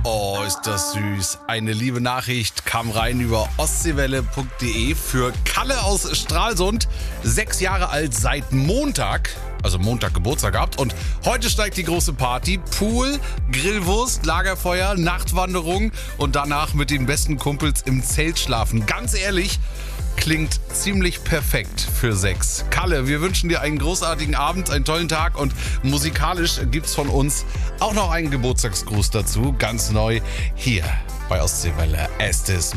Oh, ist das süß. Eine liebe Nachricht kam rein über ostseewelle.de für Kalle aus Stralsund. 6 Jahre alt seit Montag. Also Montag Geburtstag gehabt. Und heute steigt die große Party. Pool, Grillwurst, Lagerfeuer, Nachtwanderung und danach mit den besten Kumpels im Zelt schlafen. Ganz ehrlich, klingt ziemlich perfekt für 6. Kalle, wir wünschen dir einen großartigen Abend, einen tollen Tag und musikalisch gibt's von uns auch noch einen Geburtstagsgruß dazu. Ganz neu hier bei Ostseewelle. Estes